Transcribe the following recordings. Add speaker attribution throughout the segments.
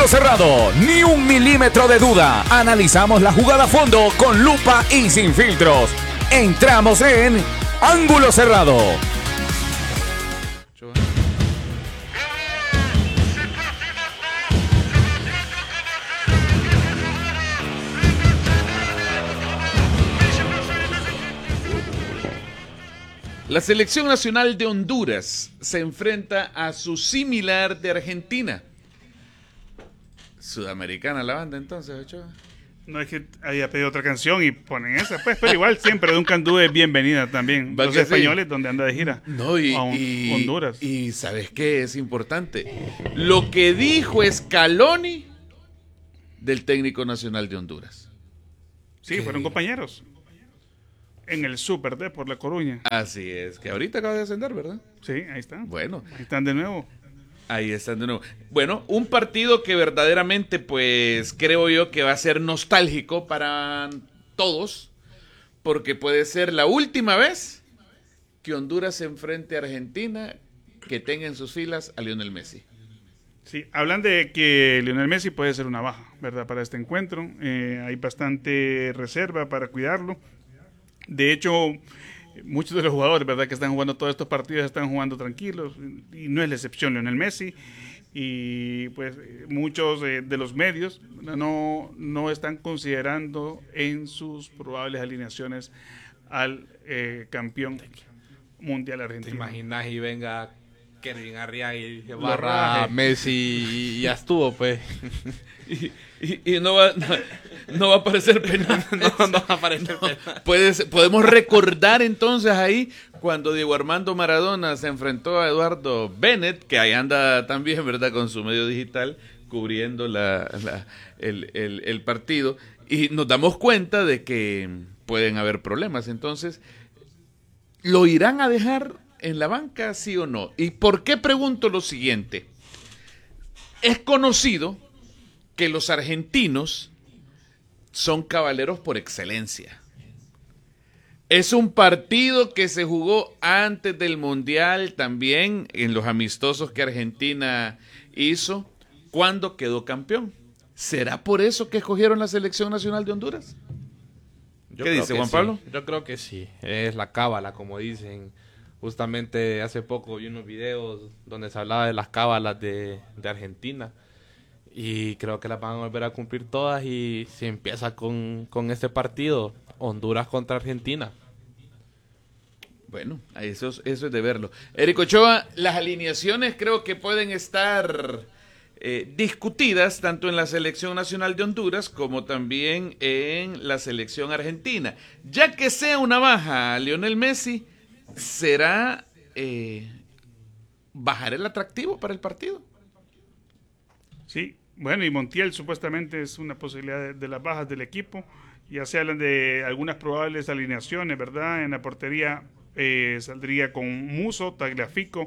Speaker 1: Ángulo cerrado, ni un milímetro de duda. Analizamos la jugada a fondo con lupa y sin filtros. Entramos en Ángulo Cerrado.
Speaker 2: La selección nacional de Honduras se enfrenta a su similar de Argentina. Sudamericana la banda entonces, Ochoa.
Speaker 3: No es que haya pedido otra canción y ponen esa, pues, pero igual siempre Duncan Du es bienvenida también. Los españoles, sí, donde anda de gira.
Speaker 2: No, y
Speaker 3: Honduras.
Speaker 2: Y ¿sabes qué? Es importante. Lo que dijo Scaloni del técnico nacional de Honduras.
Speaker 3: Sí, fueron compañeros. En el Super D por La Coruña.
Speaker 2: Así es, que ahorita acaba de ascender, ¿verdad?
Speaker 3: Sí, ahí están.
Speaker 2: Bueno.
Speaker 3: Ahí están de nuevo.
Speaker 2: Ahí están de nuevo. Bueno, un partido que verdaderamente, pues, creo yo que va a ser nostálgico para todos, porque puede ser la última vez que Honduras se enfrente a Argentina que tenga en sus filas a Lionel Messi.
Speaker 3: Sí, hablan de que Lionel Messi puede ser una baja, ¿verdad? Para este encuentro. Hay bastante reserva para cuidarlo. De hecho, muchos de los jugadores, ¿verdad?, que están jugando todos estos partidos están jugando tranquilos, y no es la excepción Lionel Messi. Y pues muchos de los medios no están considerando en sus probables alineaciones al campeón mundial argentino.
Speaker 4: ¿Te imaginas y venga Kervin Arriaga y barra Messi y ya estuvo, pues?
Speaker 2: Y no va a aparecer penal.
Speaker 4: No va a aparecer penal.
Speaker 2: Podemos recordar entonces ahí cuando Diego Armando Maradona se enfrentó a Eduardo Bennett, que ahí anda también, ¿verdad?, con su medio digital cubriendo el partido, y nos damos cuenta de que pueden haber problemas. Entonces, ¿lo irán a dejar en la banca, sí o no? ¿Y por qué pregunto lo siguiente? Es conocido que los argentinos son caballeros por excelencia. Es un partido que se jugó antes del Mundial también, en los amistosos que Argentina hizo, cuando quedó campeón. ¿Será por eso que escogieron la selección nacional de Honduras? ¿Qué dice Juan Pablo?
Speaker 4: Yo creo que sí, es la cábala, como dicen. Justamente hace poco vi unos videos donde se hablaba de las cábalas de Argentina. Y creo que las van a volver a cumplir todas, y si empieza con este partido, Honduras contra Argentina.
Speaker 2: Bueno, eso es de verlo. Eric Ochoa, las alineaciones creo que pueden estar discutidas tanto en la selección nacional de Honduras como también en la selección argentina. Ya que sea una baja a Lionel Messi, ¿será bajar el atractivo para el partido?
Speaker 3: Sí. Bueno, y Montiel supuestamente es una posibilidad de las bajas del equipo. Ya se hablan de algunas probables alineaciones, ¿verdad? En la portería saldría con Musso, Tagliafico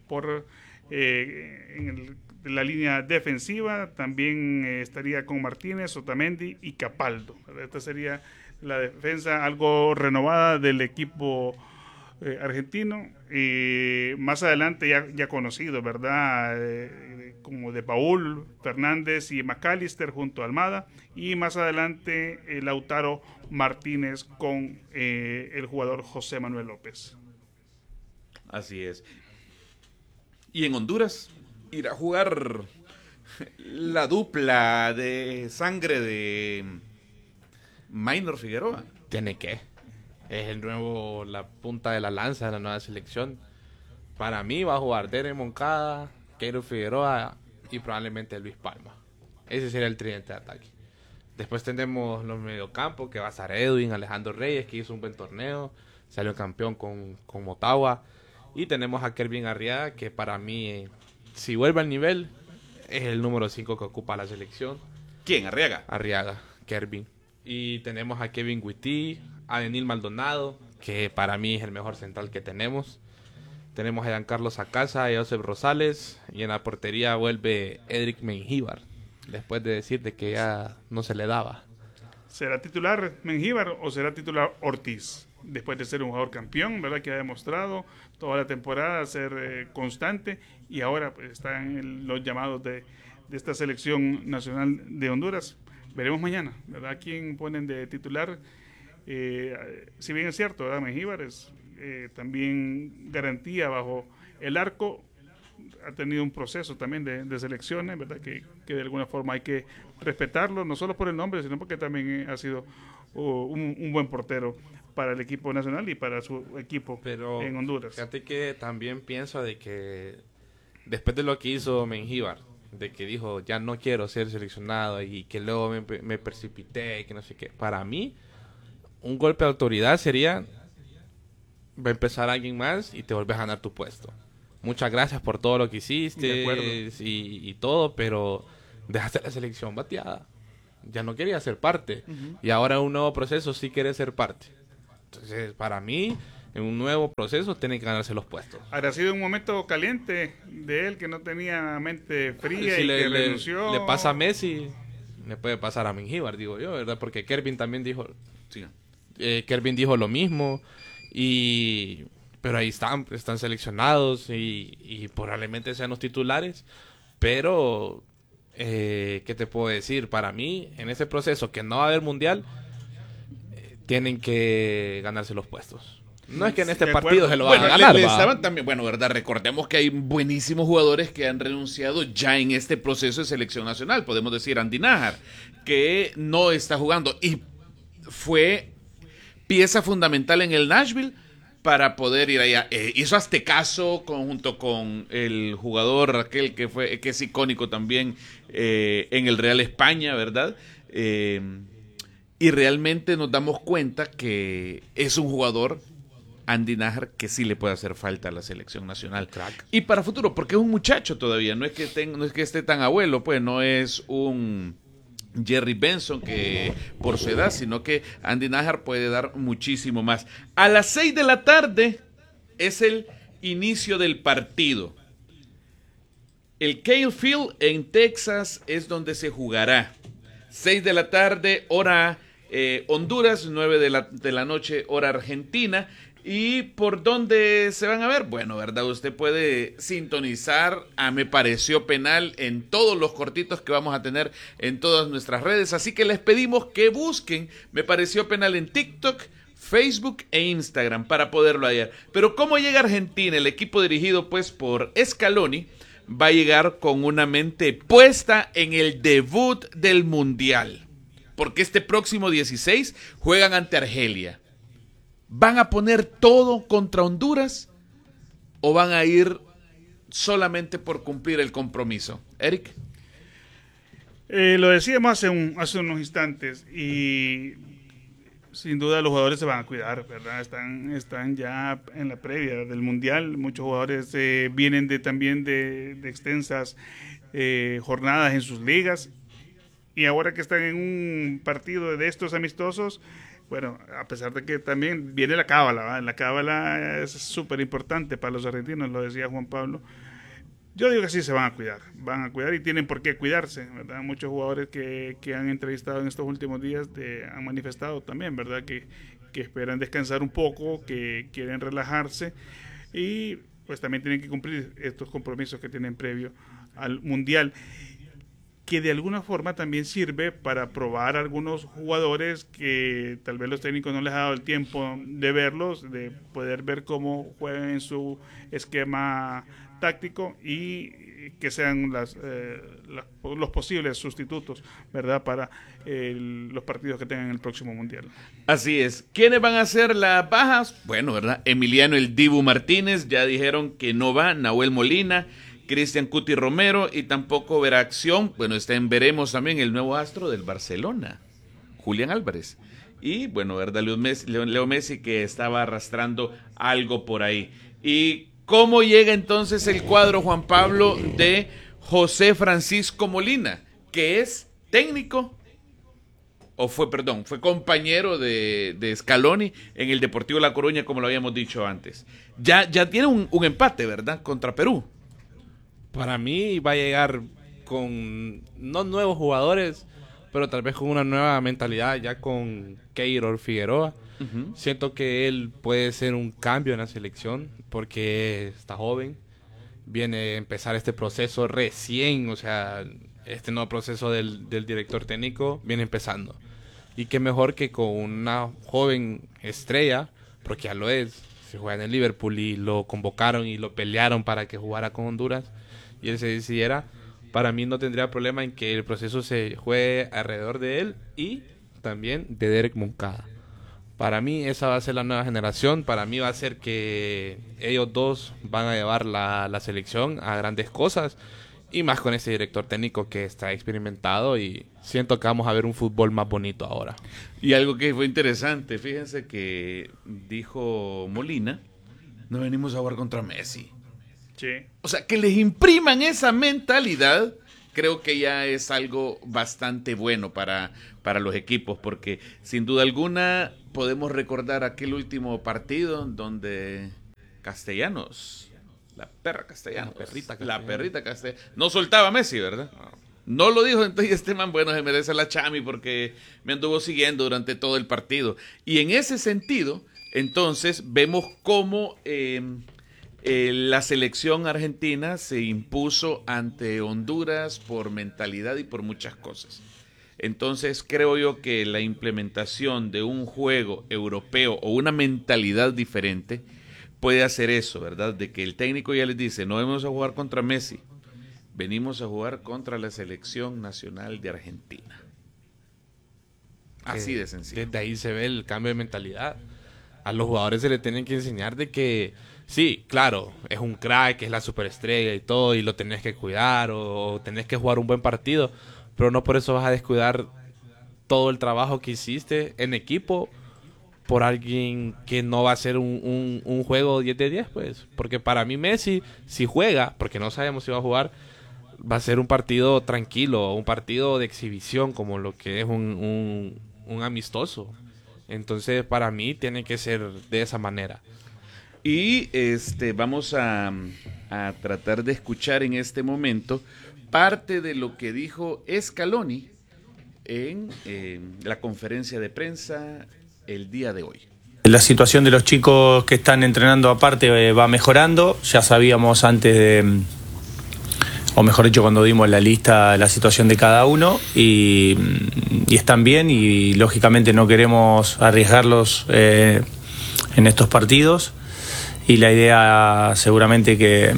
Speaker 3: en la línea defensiva. También estaría con Martínez, Otamendi y Capaldo. Esta sería la defensa algo renovada del equipo argentino. Más adelante ya conocido, ¿verdad? Como de Paul, Fernández y McAllister junto a Almada, y más adelante Lautaro Martínez con el jugador José Manuel López.
Speaker 2: Así es. Y en Honduras irá a jugar la dupla de sangre de Maynor Figueroa.
Speaker 4: Tiene que. Es la punta de la lanza de la nueva selección. Para mí va a jugar Derek Moncada, Keiro Figueroa y probablemente Luis Palma. Ese sería el tridente de ataque. Después tenemos los mediocampos, que va a estar Edwin, Alejandro Reyes, que hizo un buen torneo, salió campeón con Motagua. Y tenemos a Kervin Arriaga, que para mí, si vuelve al nivel, es el número 5 que ocupa la selección.
Speaker 2: ¿Quién? Arriaga.
Speaker 4: Arriaga, Kervin. Y tenemos a Kevin Witty, a Denil Maldonado, que para mí es el mejor central que tenemos. Tenemos a Giancarlo Sacasa, a Josep Rosales, y en la portería vuelve Edric Mengíbar, después de decir de que ya no se le daba.
Speaker 3: ¿Será titular Mengíbar o será titular Ortiz? Después de ser un jugador campeón, ¿verdad?, que ha demostrado toda la temporada ser constante, y ahora pues, está en los llamados de de esta selección nacional de Honduras. Veremos mañana, ¿verdad? ¿Quién ponen de titular? Si bien es cierto, ¿verdad? Mengíbar es también garantía bajo el arco. Ha tenido un proceso también de selecciones, ¿verdad? Que de alguna forma hay que respetarlo, no solo por el nombre, sino porque también ha sido un buen portero para el equipo nacional y para su equipo en Honduras.
Speaker 4: Fíjate que también pienso de que después de lo que hizo Mengíbar, de que dijo ya no quiero ser seleccionado y que luego me precipité y que no sé qué, para mí un golpe de autoridad sería va a empezar alguien más y te vuelves a ganar tu puesto. Muchas gracias por todo lo que hiciste y todo, pero dejaste la selección bateada. Ya no quería ser parte. Y ahora en un nuevo proceso sí quiere ser parte. Entonces, para mí, en un nuevo proceso tiene que ganarse los puestos.
Speaker 3: Habrá sido un momento caliente de él, que no tenía mente fría y que renunció.
Speaker 4: Le pasa a Messi, le puede pasar a Mengíbar, digo yo, ¿verdad? Porque Kelvin también dijo... Sí. Kelvin dijo lo mismo pero ahí están seleccionados y probablemente sean los titulares, pero ¿qué te puedo decir? Para mí, en ese proceso que no va a haber mundial, tienen que ganarse los puestos. No es que en este partido se lo van a ganar.
Speaker 2: Estaban también, ¿verdad? Recordemos que hay buenísimos jugadores que han renunciado ya en este proceso de selección nacional. Podemos decir Andy Nájar, que no está jugando y fue pieza fundamental en el Nashville para poder ir allá. Hizo Aztecaso junto con el jugador aquel que es icónico también en el Real España, ¿verdad? Y realmente nos damos cuenta que es un jugador, Andy Nájar, que sí le puede hacer falta a la selección nacional. Crack. Y para futuro, porque es un muchacho todavía, no es que esté tan abuelo, pues no es un Jerry Benson que por su edad, sino que Andy Nájar puede dar muchísimo más. A las 6 de la tarde es el inicio del partido. El Kyle Field en Texas es donde se jugará. 6 de la tarde, hora Honduras, 9 de la noche, hora Argentina. ¿Y por dónde se van a ver? Bueno, ¿verdad? Usted puede sintonizar a Me Pareció Penal en todos los cortitos que vamos a tener en todas nuestras redes. Así que les pedimos que busquen Me Pareció Penal en TikTok, Facebook e Instagram para poderlo hallar. Pero ¿cómo llega Argentina? El equipo dirigido pues por Scaloni va a llegar con una mente puesta en el debut del Mundial. Porque este próximo 16 juegan ante Argelia. ¿Van a poner todo contra Honduras o van a ir solamente por cumplir el compromiso? Eric.
Speaker 3: Lo decíamos hace unos instantes y sin duda los jugadores se van a cuidar, ¿verdad? Están ya en la previa del Mundial. Muchos jugadores vienen también de extensas jornadas en sus ligas y ahora que están en un partido de estos amistosos, bueno, a pesar de que también viene la cábala, ¿verdad? La cábala es súper importante para los argentinos, lo decía Juan Pablo. Yo digo que sí se van a cuidar y tienen por qué cuidarse, ¿verdad? Muchos jugadores que han entrevistado en estos últimos días han manifestado también, ¿verdad? Que esperan descansar un poco, que quieren relajarse y pues también tienen que cumplir estos compromisos que tienen previo al Mundial, que de alguna forma también sirve para probar a algunos jugadores que tal vez los técnicos no les ha dado el tiempo de verlos, de poder ver cómo juegan en su esquema táctico y que sean los posibles sustitutos, ¿verdad? Para los partidos que tengan en el próximo Mundial.
Speaker 2: Así es. ¿Quiénes van a ser las bajas? Bueno, ¿verdad? Emiliano El Dibu Martínez, ya dijeron que no va. Nahuel Molina, Cristian Cuti Romero y tampoco verá acción. Bueno, veremos también el nuevo astro del Barcelona, Julián Álvarez. Y bueno, ¿verdad? Leo Messi que estaba arrastrando algo por ahí. ¿Y cómo llega entonces el cuadro, Juan Pablo, de José Francisco Molina, que es técnico, fue compañero de Scaloni en el Deportivo La Coruña, como lo habíamos dicho antes? Ya tiene un empate, ¿verdad? Contra Perú.
Speaker 4: Para mí va a llegar con no nuevos jugadores, pero tal vez con una nueva mentalidad, ya con Keylor Figueroa. Uh-huh. Siento que él puede ser un cambio en la selección porque está joven, viene a empezar este proceso recién, o sea, este nuevo proceso del director técnico viene empezando. Y qué mejor que con una joven estrella, porque ya lo es. Se juega en el Liverpool y lo convocaron y lo pelearon para que jugara con Honduras y él se decidiera. Para mí no tendría problema en que el proceso se juegue alrededor de él y también de Derek Moncada. Para mí esa va a ser la nueva generación. Para mí va a ser que ellos dos van a llevar la selección a grandes cosas. Y más con ese director técnico que está experimentado y siento que vamos a ver un fútbol más bonito ahora.
Speaker 2: Y algo que fue interesante, fíjense que dijo Molina, no venimos a jugar contra Messi.
Speaker 3: Sí.
Speaker 2: O sea, que les impriman esa mentalidad, creo que ya es algo bastante bueno para los equipos, porque sin duda alguna podemos recordar aquel último partido donde Castellanos... La perrita Castellanos. No soltaba a Messi, ¿verdad? No lo dijo, entonces este man, bueno, se merece la chami porque me anduvo siguiendo durante todo el partido. Y en ese sentido, entonces, vemos cómo la selección argentina se impuso ante Honduras por mentalidad y por muchas cosas. Entonces, creo yo que la implementación de un juego europeo o una mentalidad diferente puede hacer eso, ¿verdad? De que el técnico ya les dice, no venimos a jugar contra Messi, venimos a jugar contra la selección nacional de Argentina. Así de sencillo.
Speaker 4: Desde ahí se ve el cambio de mentalidad. A los jugadores se les tienen que enseñar de que, sí, claro, es un crack, es la superestrella y todo, y lo tenés que cuidar o tenés que jugar un buen partido, pero no por eso vas a descuidar todo el trabajo que hiciste en equipo por alguien que no va a ser un juego 10 de 10, pues. Porque para mí Messi, si juega, porque no sabemos si va a jugar, va a ser un partido tranquilo, un partido de exhibición, como lo que es un amistoso. Entonces, para mí, tiene que ser de esa manera.
Speaker 2: Y vamos a tratar de escuchar en este momento parte de lo que dijo Scaloni en la conferencia de prensa el día de hoy.
Speaker 5: La situación de los chicos que están entrenando aparte va mejorando. Ya sabíamos antes de, o mejor dicho, cuando dimos la lista, la situación de cada uno y están bien y lógicamente no queremos arriesgarlos en estos partidos y la idea seguramente que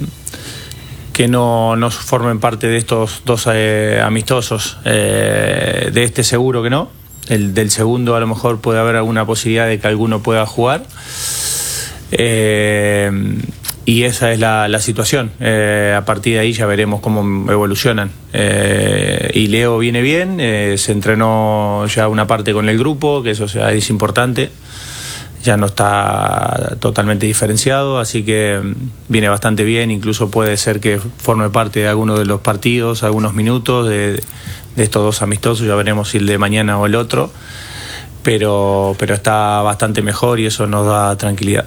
Speaker 5: no formen parte de estos dos amistosos, de este seguro que no. Del segundo a lo mejor puede haber alguna posibilidad de que alguno pueda jugar y esa es la situación. A partir de ahí ya veremos cómo evolucionan. Y Leo viene bien, se entrenó ya una parte con el grupo, que eso es importante, ya no está totalmente diferenciado, así que viene bastante bien, incluso puede ser que forme parte de alguno de los partidos, algunos minutos de estos dos amistosos, ya veremos si el de mañana o el otro, pero está bastante mejor y eso nos da tranquilidad.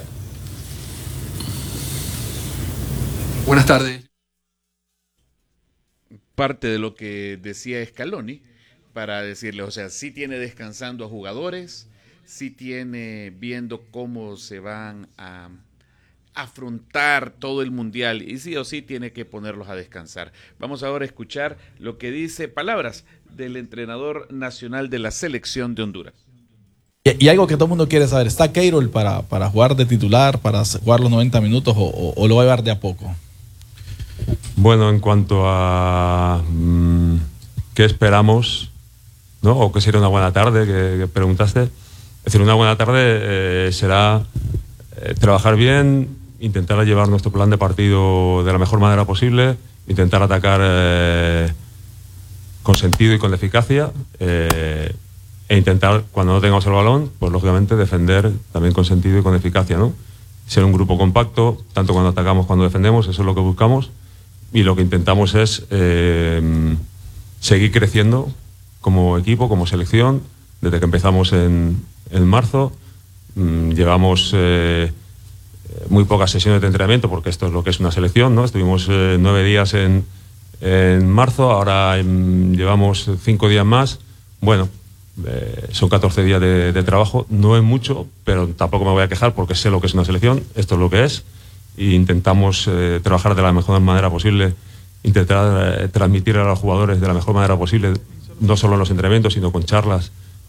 Speaker 6: Buenas tardes.
Speaker 2: Parte de lo que decía Scaloni para decirle, o sea, sí tiene descansando a jugadores, sí tiene viendo cómo se van a afrontar todo el mundial y sí o sí tiene que ponerlos a descansar. Vamos ahora a escuchar lo que dice, palabras del entrenador nacional de la selección de Honduras.
Speaker 7: Y algo que todo el mundo quiere saber, ¿está Keirol para jugar de titular, para jugar los 90 minutos o lo va a llevar de a poco?
Speaker 8: Bueno, en cuanto a qué esperamos, ¿no? O qué sería una buena tarde, que preguntaste. Es decir, una buena tarde será trabajar bien, intentar llevar nuestro plan de partido de la mejor manera posible, intentar atacar con sentido y con eficacia e intentar, cuando no tengamos el balón, pues lógicamente defender también con sentido y con eficacia, ¿no? Ser un grupo compacto, tanto cuando atacamos como cuando defendemos, eso es lo que buscamos y lo que intentamos es seguir creciendo como equipo, como selección, desde que empezamos en marzo. Llevamos muy pocas sesiones de entrenamiento porque esto es lo que es una selección, ¿no? Estuvimos 9 días en marzo, ahora llevamos 5 días más. Bueno, son 14 días de trabajo, no es mucho, pero tampoco me voy a quejar porque sé lo que es una selección, esto es lo que es, e intentamos trabajar de la mejor manera posible intentar transmitir a los jugadores de la mejor manera posible, no solo en los entrenamientos, sino con charlas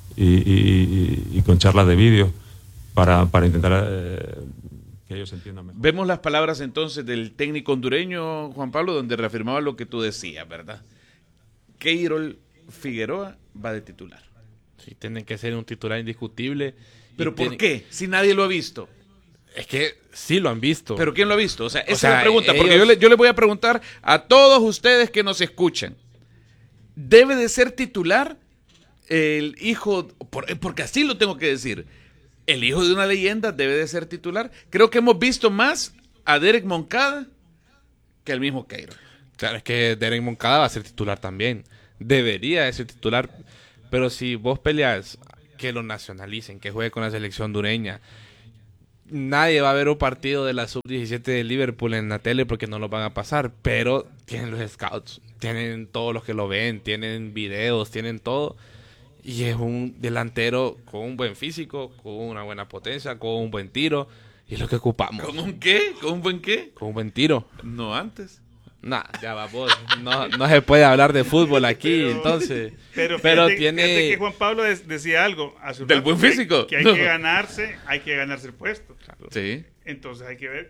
Speaker 8: y con charlas de vídeo para intentar que ellos entiendan mejor.
Speaker 2: Vemos las palabras entonces del técnico hondureño, Juan Pablo, donde reafirmaba lo que tú decías, ¿verdad? Keirol Figueroa va de titular.
Speaker 4: Sí, tiene que ser un titular indiscutible.
Speaker 2: ¿Pero por qué? Si nadie lo ha visto.
Speaker 4: Es que sí lo han visto.
Speaker 2: ¿Pero quién lo ha visto? O sea, esa
Speaker 4: sea,
Speaker 2: es la pregunta, porque
Speaker 4: ellos-
Speaker 2: yo le voy a preguntar a todos ustedes que nos escuchan. ¿Debe de ser titular el hijo, porque así lo tengo que decir, el hijo de una leyenda debe de ser titular? Creo que hemos visto más a Derek Moncada que al mismo Keirol.
Speaker 4: Claro, es que Derek Moncada va a ser titular también. Debería de ser titular. Pero si vos peleas que lo nacionalicen, que juegue con la selección hondureña, nadie va a ver un partido de la sub-17 de Liverpool en la tele porque no lo van a pasar. Pero tienen los scouts, tienen todos los que lo ven, tienen videos, tienen todo. Y es un delantero con un buen físico, con una buena potencia, con un buen tiro. Y es lo que ocupamos.
Speaker 2: ¿Con un qué? ¿Con un buen qué?
Speaker 4: Con un buen tiro.
Speaker 2: No antes.
Speaker 4: Nah, ya va vos. No se puede hablar de fútbol aquí, entonces.
Speaker 3: Pero
Speaker 4: tiene...
Speaker 3: fíjate que Juan Pablo decía algo. A su
Speaker 2: ¿Del
Speaker 3: rato,
Speaker 2: buen físico?
Speaker 3: Que hay
Speaker 2: No.
Speaker 3: que ganarse el puesto.
Speaker 2: Sí.
Speaker 3: Entonces hay que ver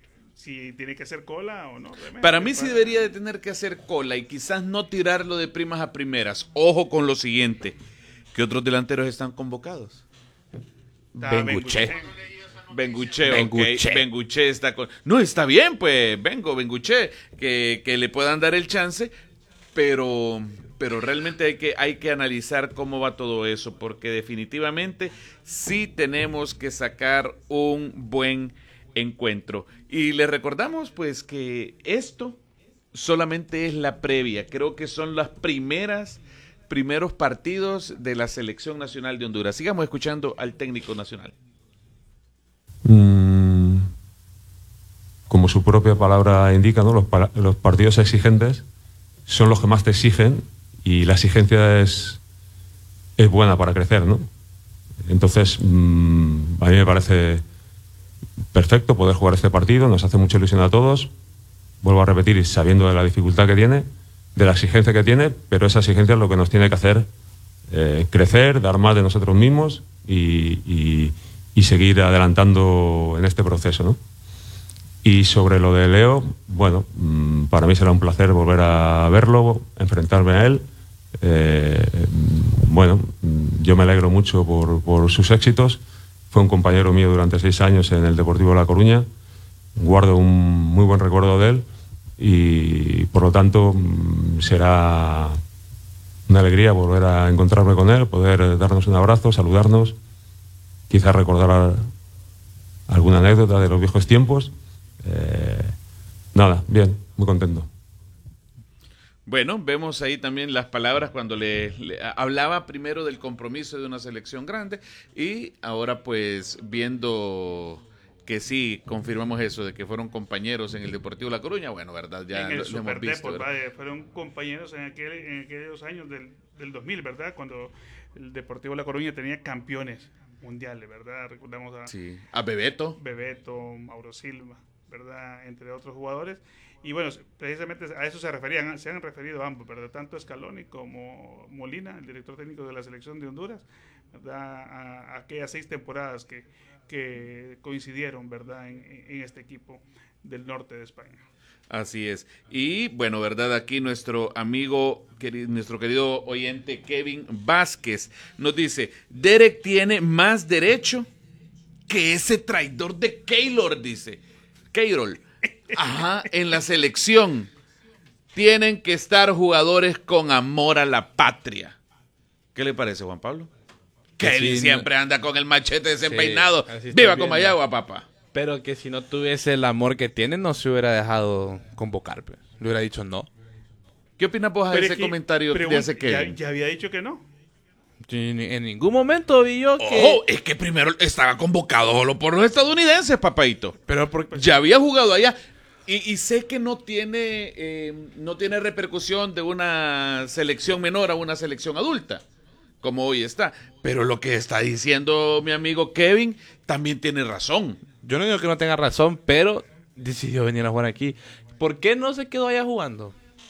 Speaker 3: si tiene que hacer cola o no. Realmente,
Speaker 2: Para mí sí debería de tener que hacer cola y quizás no tirarlo de primas a primeras. Ojo con lo siguiente. ¿Qué otros delanteros están convocados?
Speaker 3: Está
Speaker 4: Benguche.
Speaker 2: Benguche,
Speaker 4: Benguche.
Speaker 2: ok. Benguche está con... No, está bien, pues, Benguche, que le puedan dar el chance, pero realmente hay que analizar cómo va todo eso, porque definitivamente sí tenemos que sacar un buen encuentro. Y les recordamos, pues, que esto solamente es la previa. Creo que son las primeros partidos de la Selección Nacional de Honduras. Sigamos escuchando al técnico nacional.
Speaker 8: Como su propia palabra indica, ¿no? Los partidos exigentes son los que más te exigen y la exigencia es buena para crecer, ¿no? Entonces, a mí me parece perfecto poder jugar este partido, nos hace mucha ilusión a todos, vuelvo a repetir, sabiendo de la dificultad que tiene, de la exigencia que tiene, pero esa exigencia es lo que nos tiene que hacer crecer, dar más de nosotros mismos y seguir adelantando en este proceso, ¿no? Y sobre lo de Leo, bueno, para mí será un placer volver a verlo, enfrentarme a él. Bueno, yo me alegro mucho por sus éxitos. Fue un compañero mío durante 6 años en el Deportivo de La Coruña. Guardo un muy buen recuerdo de él y, por lo tanto, será una alegría volver a encontrarme con él, poder darnos un abrazo, saludarnos, quizás recordar alguna anécdota de los viejos tiempos. Nada, bien, muy contento.
Speaker 2: Bueno, vemos ahí también las palabras cuando le hablaba primero del compromiso de una selección grande y ahora pues viendo que sí, confirmamos eso, de que fueron compañeros en el Deportivo La Coruña, bueno, ¿verdad? Ya
Speaker 3: en el
Speaker 2: lo hemos
Speaker 3: Super
Speaker 2: visto.
Speaker 3: Depor, fueron compañeros en aquellos años del 2000, ¿verdad? Cuando el Deportivo La Coruña tenía campeones mundiales, ¿verdad? Recordamos
Speaker 2: A Bebeto.
Speaker 3: Bebeto, Mauro Silva, ¿verdad? Entre otros jugadores. Y bueno, precisamente a eso se han referido ambos, ¿verdad? Tanto Scaloni como Molina, el director técnico de la selección de Honduras, ¿verdad? A aquellas 6 temporadas que coincidieron, ¿verdad? En este equipo del norte de España.
Speaker 2: Así es. Y bueno, ¿verdad? Aquí nuestro amigo, nuestro querido oyente Kevin Vázquez nos dice, Derek tiene más derecho que ese traidor de Keirol, dice. Keirol. Ajá, en la selección tienen que estar jugadores con amor a la patria. ¿Qué le parece, Juan Pablo? Que él siempre anda con el machete desenpeinado.
Speaker 4: Sí,
Speaker 2: ¡Viva Comayagua, papá!
Speaker 4: Pero que si no tuviese el amor que tiene, no se hubiera dejado convocar. Pues. Le hubiera dicho no.
Speaker 2: ¿Qué opinas vos a ese comentario de ese que
Speaker 3: ya había dicho que no.
Speaker 4: En ningún momento vi yo que...
Speaker 2: ¡Oh! Es que primero estaba convocado solo por los estadounidenses, papaito.
Speaker 4: Pero
Speaker 2: ya había jugado allá. Y sé que no tiene repercusión de una selección menor a una selección adulta, como hoy está. Pero lo que está diciendo mi amigo Kevin también tiene razón.
Speaker 4: Yo no digo que no tenga razón, pero decidió venir a jugar aquí. ¿Por qué no se quedó allá jugando?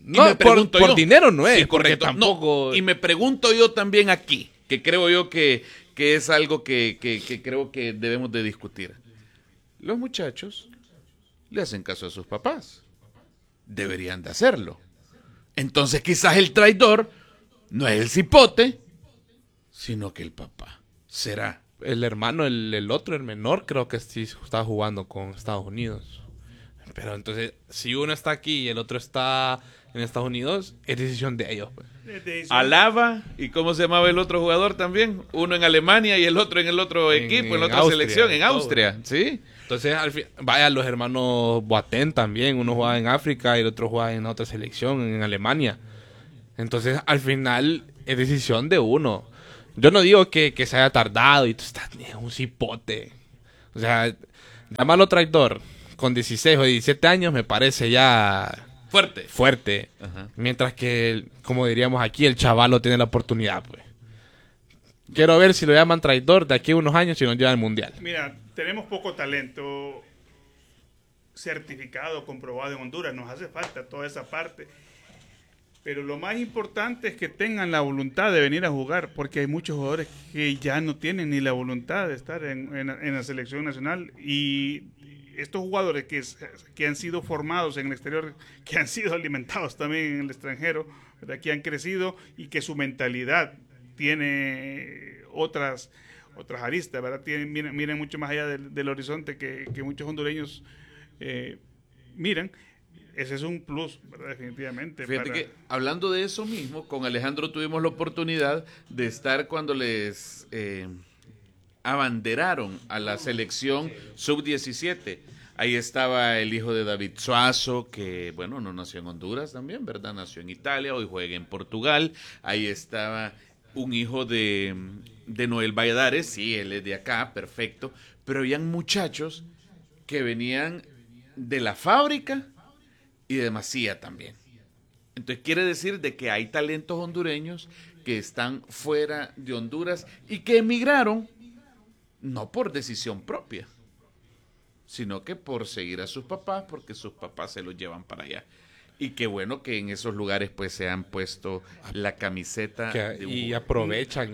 Speaker 4: No,
Speaker 2: me pregunto
Speaker 4: por
Speaker 2: yo,
Speaker 4: dinero no es,
Speaker 2: sí,
Speaker 4: porque
Speaker 2: correcto.
Speaker 4: tampoco...
Speaker 2: No, y me pregunto yo también aquí, que creo yo que es algo que creo que debemos de discutir. Los muchachos le hacen caso a sus papás. Deberían de hacerlo. Entonces quizás el traidor no es el cipote, sino que el papá. ¿Será?
Speaker 4: El hermano, el otro, el menor, creo que sí está jugando con Estados Unidos. Pero entonces, si uno está aquí y el otro está en Estados Unidos, es decisión de ellos. Pues.
Speaker 2: Alaba, ¿y cómo se llamaba el otro jugador también? Uno en Alemania y el otro en el otro equipo, en la otra
Speaker 4: Austria,
Speaker 2: selección, en
Speaker 4: todo.
Speaker 2: Austria, ¿sí?
Speaker 4: Entonces, vaya, los hermanos Boateng también. Uno juega en África y el otro juega en otra selección, en Alemania. Entonces, al final, es decisión de uno. Yo no digo que se haya tardado y tú estás un cipote. O sea, llamarlo traidor con 16 o 17 años me parece ya fuerte.
Speaker 2: Ajá.
Speaker 4: Mientras que, como diríamos aquí, el chavalo tiene la oportunidad. Pues. Quiero ver si lo llaman traidor de aquí a unos años si nos lleva al mundial.
Speaker 3: Mira, tenemos poco talento certificado, comprobado en Honduras. Nos hace falta toda esa parte. Pero lo más importante es que tengan la voluntad de venir a jugar, porque hay muchos jugadores que ya no tienen ni la voluntad de estar en la selección nacional. Y estos jugadores que han sido formados en el exterior, que han sido alimentados también en el extranjero, ¿verdad? Que han crecido y que su mentalidad tiene otras aristas, ¿verdad? Miran mucho más allá del horizonte que muchos hondureños miran. Ese es un plus, ¿verdad? Definitivamente.
Speaker 2: Fíjate que hablando de eso mismo, con Alejandro tuvimos la oportunidad de estar cuando les abanderaron a la selección sub-17. Ahí estaba el hijo de David Suazo, que, bueno, no nació en Honduras también, ¿verdad? Nació en Italia, hoy juega en Portugal. Ahí estaba un hijo de Noel Valladares, sí, él es de acá, perfecto. Pero habían muchachos que venían de la fábrica y de Masía también. Entonces quiere decir de que hay talentos hondureños que están fuera de Honduras y que emigraron no por decisión propia, sino que por seguir a sus papás, porque sus papás se los llevan para allá. Y qué bueno que en esos lugares pues se han puesto la camiseta
Speaker 4: y aprovechan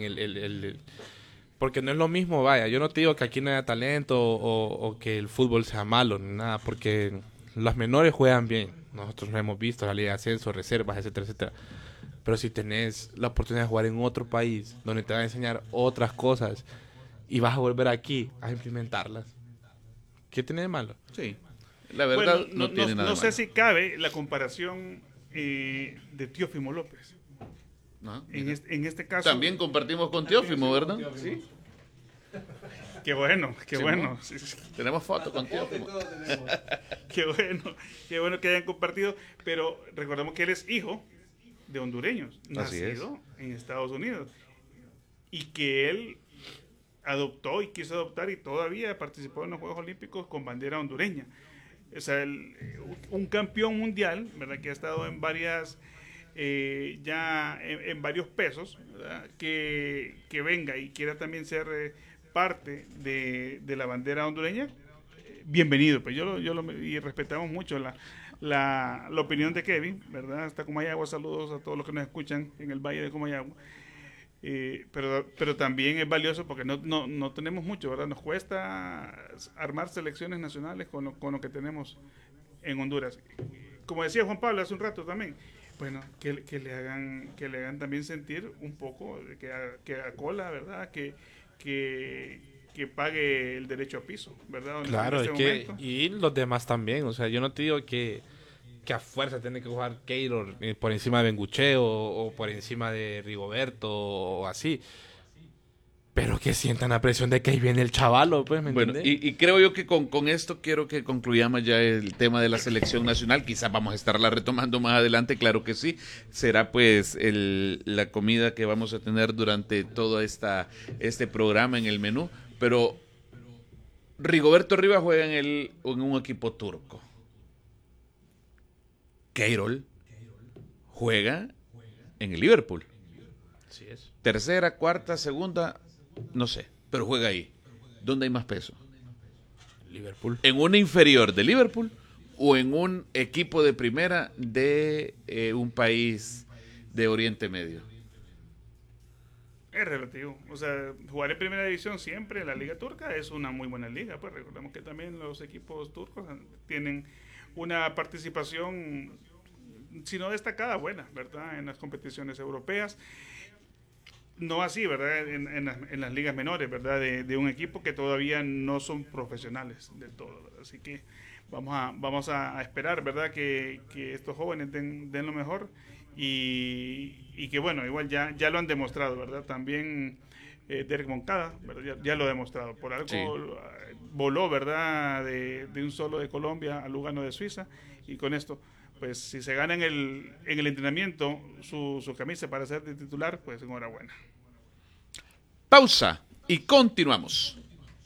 Speaker 4: porque no es lo mismo, vaya, yo no te digo que aquí no haya talento o que el fútbol sea malo, ni nada, porque los menores juegan bien. Nosotros lo hemos visto, la Liga de Ascenso, reservas, etcétera, etcétera. Pero si tenés la oportunidad de jugar en otro país, donde te van a enseñar otras cosas, y vas a volver aquí a implementarlas, ¿qué tiene de malo?
Speaker 2: Sí, la verdad
Speaker 3: bueno,
Speaker 2: no tiene nada
Speaker 3: no
Speaker 2: de
Speaker 3: sé
Speaker 2: malo.
Speaker 3: si cabe la comparación de Teófimo López.
Speaker 2: Ah,
Speaker 3: En este caso...
Speaker 2: también compartimos con Teófimo, ¿verdad? Sí.
Speaker 3: Qué bueno, qué
Speaker 2: Sí,
Speaker 3: bueno.
Speaker 2: ¿no? Tenemos fotos con Teófimo.
Speaker 3: Qué bueno que hayan compartido, pero recordemos que él es hijo de hondureños,
Speaker 2: Así
Speaker 3: nacido en Estados Unidos, y que él adoptó y quiso adoptar y todavía participó en los Juegos Olímpicos con bandera hondureña. O sea, un campeón mundial, ¿verdad? Que ha estado en varias, ya en varios pesos, ¿verdad? Que venga y quiera también ser parte de la bandera hondureña, bienvenido. Pues y respetamos mucho la opinión de Kevin, ¿verdad? Hasta Comayagua, saludos a todos los que nos escuchan en el Valle de Comayagua. Pero también es valioso porque no tenemos mucho, ¿verdad? Nos cuesta armar selecciones nacionales con lo que tenemos en Honduras. Como decía Juan Pablo hace un rato también, bueno, que le hagan también sentir un poco que a cola, ¿verdad? Que pague el derecho a piso, ¿verdad?
Speaker 4: Claro,
Speaker 3: en
Speaker 4: es
Speaker 3: este
Speaker 4: que
Speaker 3: momento.
Speaker 4: y los demás también, o sea, yo no te digo que a fuerza tiene que jugar Keylor por encima de Bengucheo o por encima de Rigoberto o así, pero que sientan la presión de que ahí viene el chavalo, pues, ¿me
Speaker 2: Bueno,
Speaker 4: entiendes?
Speaker 2: y creo yo que con esto quiero que concluyamos ya el tema de la selección nacional. Quizás vamos a estarla retomando más adelante, claro que sí. Será pues la comida que vamos a tener durante todo este programa en el menú. Pero Rigoberto Rivas juega en un equipo turco. Keyrol juega en el Liverpool.
Speaker 4: Así es.
Speaker 2: Tercera, cuarta, segunda, no sé, pero juega ahí. ¿Dónde hay más peso?
Speaker 4: Liverpool.
Speaker 2: En una inferior de Liverpool o en un equipo de primera de un país de Oriente Medio?
Speaker 3: Es relativo. O sea, jugar en primera división siempre en la liga turca es una muy buena liga. Pues recordemos que también los equipos turcos tienen una participación, si no destacada, buena, ¿verdad? En las competiciones europeas. No así, ¿verdad? En las ligas menores, ¿verdad? De un equipo que todavía no son profesionales del todo, ¿verdad? Así que vamos a esperar, ¿verdad? Que estos jóvenes den lo mejor y que, bueno, igual ya lo han demostrado, ¿verdad? También Derek Moncada, ¿verdad? Ya lo ha demostrado. Por algo
Speaker 2: Sí.
Speaker 3: Voló, ¿verdad? De un solo de Colombia a Lugano de Suiza, y con esto, pues si se gana en el entrenamiento su camisa para ser de titular, pues enhorabuena.
Speaker 2: Pausa y continuamos.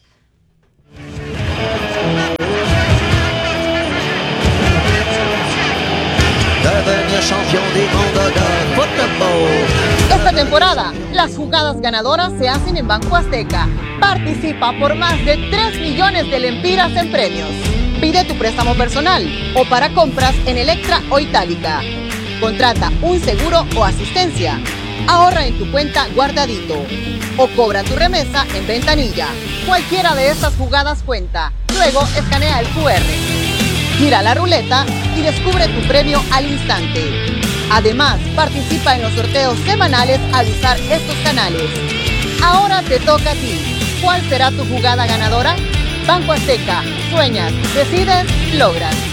Speaker 9: Esta temporada, las jugadas ganadoras se hacen en Banco Azteca. Participa por más de 3 millones de lempiras en premios. Pide tu préstamo personal o para compras en Electra o Itálica. Contrata un seguro o asistencia. Ahorra en tu cuenta Guardadito o cobra tu remesa en Ventanilla. Cualquiera de estas jugadas cuenta. Luego escanea el QR. Gira la ruleta y descubre tu premio al instante. Además, participa en los sorteos semanales al usar estos canales. Ahora te toca a ti. ¿Cuál será tu jugada ganadora? Banco Azteca. Sueñas, decides, logras.